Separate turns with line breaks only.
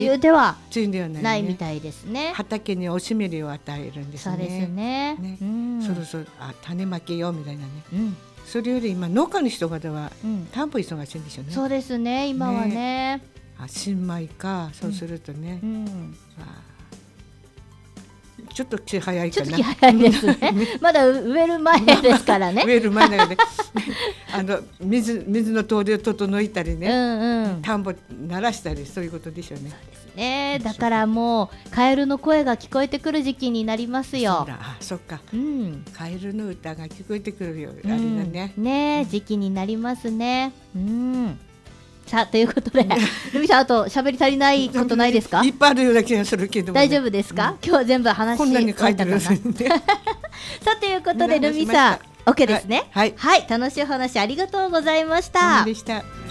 冬では
梅雨ではないね、
ないみたいですね。
畑におしめりを与えるんですね。
そうですね。
ね、
うん、
そろそろ種まきよみたいなね、
うん、
それより今農家の人方は
うん、
田んぼ忙しいんでしょうね。
そうですね、今はね。
新米か、そうするとね、
うん、
ちょっと気早いかな。
ちょっと気早いですね。まだ植える前ですからね。
植える前だけで水の通りを整えたりね、
うんうん、
田んぼ慣らしたり、そういうことでしょうね。
そうですね。だからもうカエルの声が聞こえてくる時期になりますよ。
そっか、
うん、
カエルの歌が聞こえてくるよ、あれだね、
ね、時期になりますね。うん、さあということでルミさん、あと喋り足りないことないですか？
いっぱいあるような気がするけども、ね、
大丈夫ですか？今日は全部話
こんなに書いてる
終わったかな。さあということでルミさん OK ですね。
はい、
はい、楽しいお話ありがとうございました。
でした。